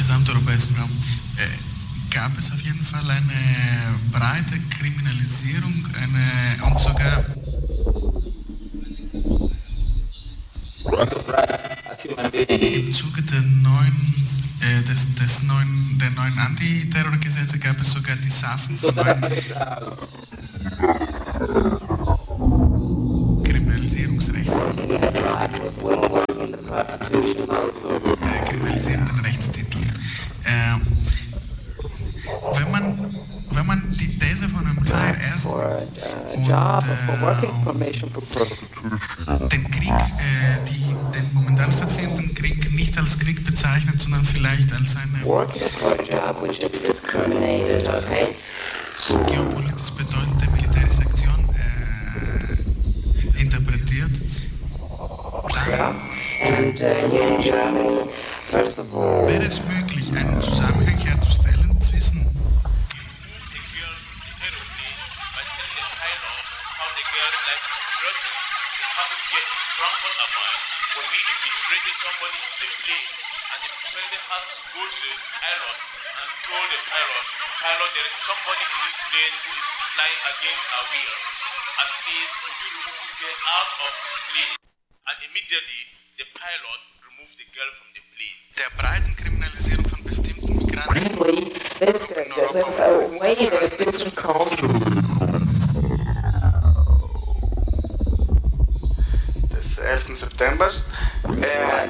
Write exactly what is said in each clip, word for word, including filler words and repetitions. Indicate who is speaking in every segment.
Speaker 1: gesamteuropäischen Raum, äh, gab es auf jeden Fall eine breite Kriminalisierung eine, und sogar im Zuge der neuen, äh, des, des neuen, der neuen Antiterrorgesetze gab es sogar die Safen von neuen Kriminalisierungsrechts, äh, kriminalisierenden Rechtstiteln. Äh, wenn man wenn man die These von einem Teil erst und äh, den Krieg, äh, die, den momentan stattfindenden Krieg nicht als Krieg bezeichnet, sondern vielleicht als eine geopolitisch bedeutende militärische Aktion äh, interpretiert, dann wäre es möglich, einen Zusammenhang herzustellen zwischen
Speaker 2: when we infiltrated somebody in the plane and the person had to go to the pilot and told the pilot, pilot, there is somebody in this plane who is flying against our will, and please could you remove the girl out of this plane? And immediately the pilot removed the girl from the plane.
Speaker 1: Der breiten Kriminalisierung von bestimmten Migranten in Europa des elften September äh, und der,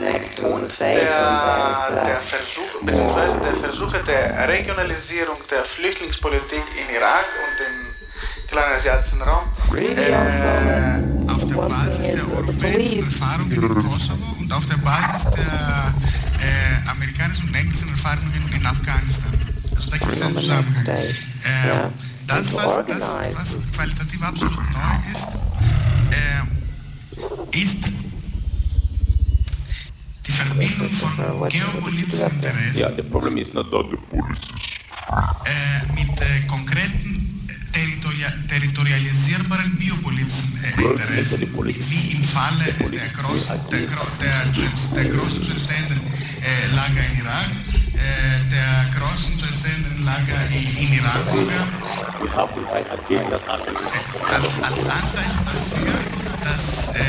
Speaker 1: der Versuch, beziehungsweise der Versuche der Regionalisierung der Flüchtlingspolitik in Irak und im kleinen asiatischen Raum äh, auf der Basis der europäischen Erfahrungen in Kosovo und auf der Basis der äh, amerikanischen und englischen Erfahrungen in Afghanistan. Also da gibt es einen Zusammenhang. Äh, das, was, das, was qualitativ absolut neu ist, äh, ist die Verbindung von geopolitischen Interessen
Speaker 3: yeah, the problem is not the policy.
Speaker 1: äh, mit äh, konkreten territoria territorialisierbaren biopolitischen äh, Interessen, wie im Falle der großen der, Gro der, der großen zu entstehenden äh, Lager in Irak, äh, der großen zu entstehenden Lager in, in Iran sogar, äh, als, als Anzeichen dafür, dass äh,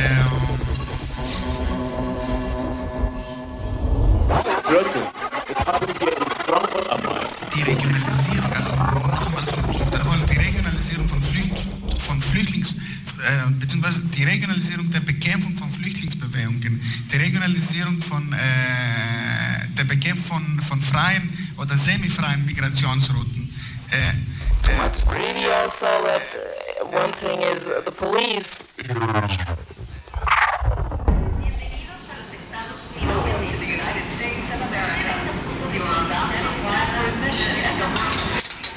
Speaker 1: die Regionalisierung, also nochmal zu wiederholen, die Regionalisierung von, Flücht, von Flüchtlings, äh, beziehungsweise die Regionalisierung der Bekämpfung von Flüchtlingsbewegungen, die Regionalisierung von, äh, der Bekämpfung von, von freien oder semifreien Migrationsrouten. Äh,
Speaker 4: It's really also that uh, one thing is uh, the police